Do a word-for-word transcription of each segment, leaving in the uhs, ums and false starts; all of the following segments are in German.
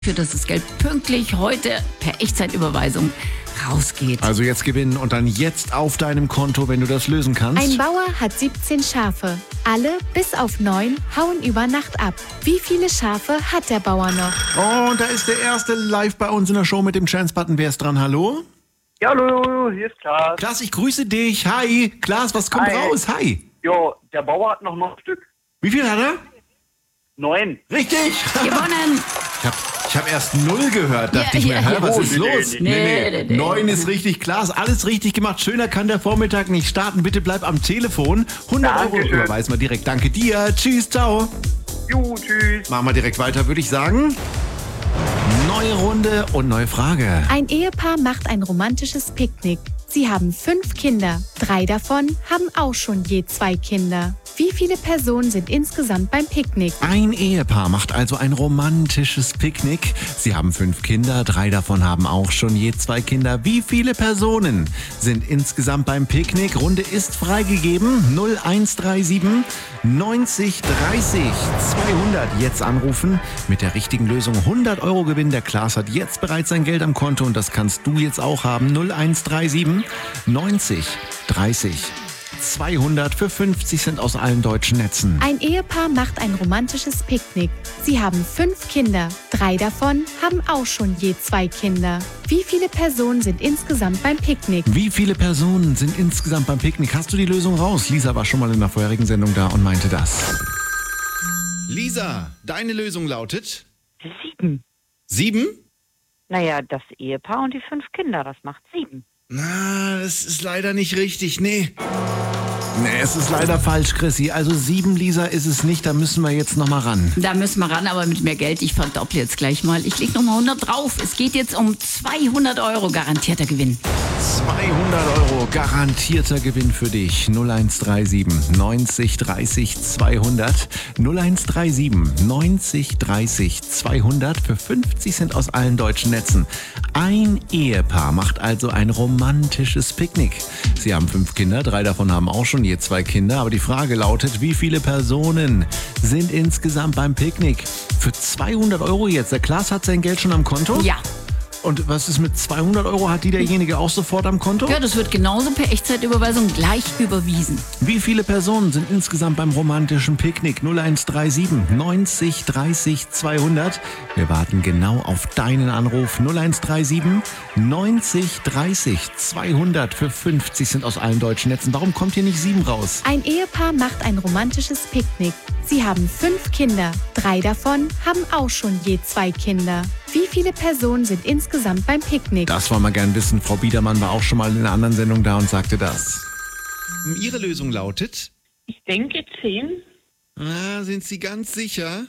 für dass das Geld pünktlich heute per Echtzeitüberweisung rausgeht. Also jetzt gewinnen und dann jetzt auf deinem Konto, wenn du das lösen kannst. Ein Bauer hat siebzehn Schafe. Alle, bis auf neun, hauen über Nacht ab. Wie viele Schafe hat der Bauer noch? Und da ist der erste live bei uns in der Show mit dem Chance-Button. Wer ist dran? Hallo? Ja, hallo, hier ist Klaas. Klaas, ich grüße dich. Hi. Klaas, was kommt Hi. raus? Hi. Jo, der Bauer hat noch neun Stück. Wie viel hat er? Neun. Richtig. Gewonnen! Ich habe ich hab erst null gehört. Dachte Ja, ich mir, ja, hä, ja. was Oh, ist nee, los? nee, nee. Nee, nee. Neun ist richtig. Klaas, alles richtig gemacht. Schöner kann der Vormittag nicht starten. Bitte bleib am Telefon. hundert Euro Dankeschön. überweisen wir direkt. Danke dir. Tschüss, ciao. Jo, tschüss. Machen wir direkt weiter, würde ich sagen. Neue Runde und neue Frage. Ein Ehepaar macht ein romantisches Picknick. Sie haben fünf Kinder. Drei davon haben auch schon je zwei Kinder. Wie viele Personen sind insgesamt beim Picknick? Ein Ehepaar macht also ein romantisches Picknick. Sie haben fünf Kinder, drei davon haben auch schon je zwei Kinder. Wie viele Personen sind insgesamt beim Picknick? Runde ist freigegeben. null eins drei sieben neunzig dreißig zweihundert. Jetzt anrufen. Mit der richtigen Lösung hundert Euro Gewinn. Der Klaas hat jetzt bereits sein Geld am Konto und das kannst du jetzt auch haben. null eins drei sieben neunzig dreißig zweihundert für fünfzig Cent aus allen deutschen Netzen. Ein Ehepaar macht ein romantisches Picknick. Sie haben fünf Kinder. Drei davon haben auch schon je zwei Kinder. Wie viele Personen sind insgesamt beim Picknick? Wie viele Personen sind insgesamt beim Picknick? Hast du die Lösung raus? Lisa war schon mal in der vorherigen Sendung da und meinte das. Lisa, deine Lösung lautet? Sieben. Sieben? Naja, das Ehepaar und die fünf Kinder, das macht sieben. Na, das ist leider nicht richtig, nee. Nee, es ist leider falsch, Chrissy. Also sieben, Lisa, ist es nicht. Da müssen wir jetzt nochmal ran. Da müssen wir ran, aber mit mehr Geld. Ich verdopple jetzt gleich mal. Ich leg nochmal hundert drauf. Es geht jetzt um zweihundert Euro garantierter Gewinn. zweihundert Euro garantierter Gewinn für dich. null eins drei sieben neunzig dreißig zweihundert. null eins drei sieben neunzig dreißig zweihundert für fünfzig Cent aus allen deutschen Netzen. Ein Ehepaar macht also ein romantisches Picknick. Sie haben fünf Kinder, drei davon haben auch schon je zwei Kinder. Aber die Frage lautet, wie viele Personen sind insgesamt beim Picknick? Für zweihundert Euro jetzt. Der Klaas hat sein Geld schon am Konto? Ja. Und was ist mit zweihundert Euro? Hat die derjenige auch sofort am Konto? Ja, das wird genauso per Echtzeitüberweisung gleich überwiesen. Wie viele Personen sind insgesamt beim romantischen Picknick? null eins drei sieben neunzig dreißig zweihundert. Wir warten genau auf deinen Anruf. null eins drei sieben neunzig dreißig zweihundert für fünfzig Cent aus allen deutschen Netzen. Warum kommt hier nicht sieben raus? Ein Ehepaar macht ein romantisches Picknick. Sie haben fünf Kinder. Drei davon haben auch schon je zwei Kinder. Wie viele Personen sind insgesamt beim Picknick? Das wollen wir gern wissen. Frau Biedermann war auch schon mal in einer anderen Sendung da und sagte das. Ihre Lösung lautet? Ich denke zehn. Ah, sind Sie ganz sicher?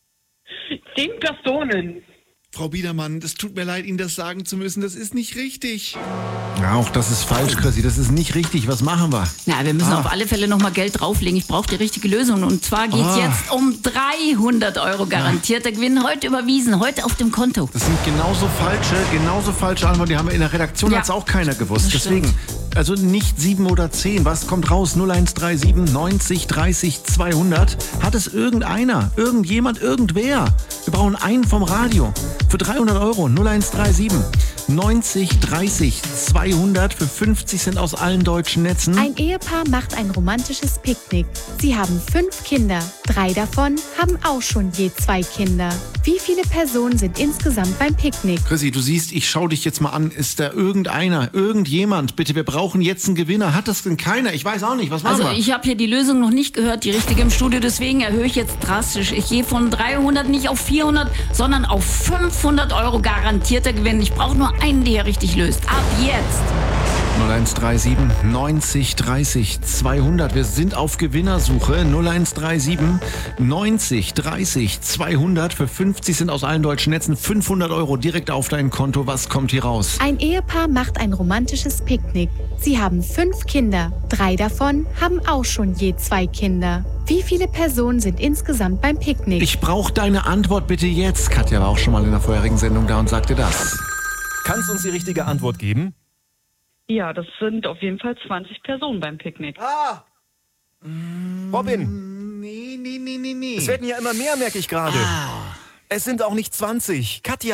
Zehn Personen. Frau Biedermann, das tut mir leid, Ihnen das sagen zu müssen. Das ist nicht richtig. Ja, auch das ist falsch, Chrissy. Das ist nicht richtig. Was machen wir? Na, wir müssen Ah. auf alle Fälle nochmal Geld drauflegen. Ich brauche die richtige Lösung. Und zwar geht es Ah. jetzt um dreihundert Euro garantierter Gewinn. Heute überwiesen, heute auf dem Konto. Das sind genauso falsche, genauso falsche Antworten. Die haben wir in der Redaktion, Ja. hat es auch keiner gewusst. Das Deswegen, also nicht sieben oder zehn. Was kommt raus? null eins drei sieben neunzig dreißig zweihundert. Hat es irgendeiner, irgendjemand, irgendwer? Wir brauchen einen vom Radio. Für dreihundert Euro. null eins drei sieben neunzig dreißig zweihundert für fünfzig Cent aus allen deutschen Netzen. Ein Ehepaar macht ein romantisches Picknick. Sie haben fünf Kinder. Drei davon haben auch schon je zwei Kinder. Wie viele Personen sind insgesamt beim Picknick? Chrissy, du siehst, ich schau dich jetzt mal an. Ist da irgendeiner, irgendjemand? Bitte, wir brauchen jetzt einen Gewinner. Hat das denn keiner? Ich weiß auch nicht. Was machen Also wir? ich habe hier die Lösung noch nicht gehört, die richtige im Studio. Deswegen erhöhe ich jetzt drastisch. Ich gehe von dreihundert nicht auf vierhundert, sondern auf fünfhundert Euro garantierter Gewinn. Ich brauche nur einen, der hier richtig löst. Ab jetzt. null eins drei sieben neunzig dreißig zweihundert. Wir sind auf Gewinnersuche. null eins drei sieben neunzig dreißig zweihundert für fünfzig Cent aus allen deutschen Netzen. fünfhundert Euro direkt auf dein Konto. Was kommt hier raus? Ein Ehepaar macht ein romantisches Picknick. Sie haben fünf Kinder. Drei davon haben auch schon je zwei Kinder. Wie viele Personen sind insgesamt beim Picknick? Ich brauche deine Antwort bitte jetzt. Katja war auch schon mal in der vorherigen Sendung da und sagte das. Kannst du uns die richtige Antwort geben? Ja, das sind auf jeden Fall zwanzig Personen beim Picknick. Ah! Robin, Nee, nee, nee, nee, nee. es werden ja immer mehr, merke ich gerade. Es sind auch nicht zwanzig. Katja.